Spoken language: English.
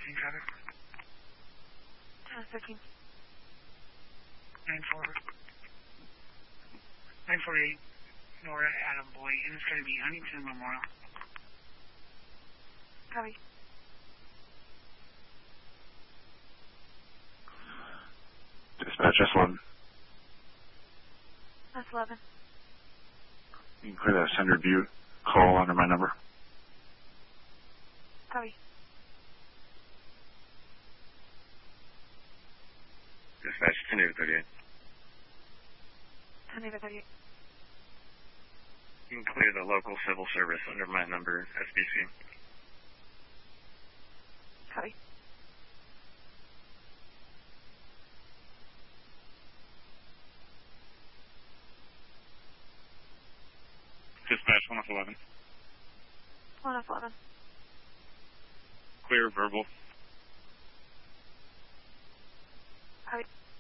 Same traffic. 13. 948 Nora Adam Boy, and it's going to be Huntington Memorial. Copy. Dispatch S11. That's 11. You can clear that Sender Butte call under my number. Copy. Dispatch 10-38. 10-38. You can clear the local civil service under my number, SBC. Copy. Dispatch 111. 111. Clear verbal. Copy.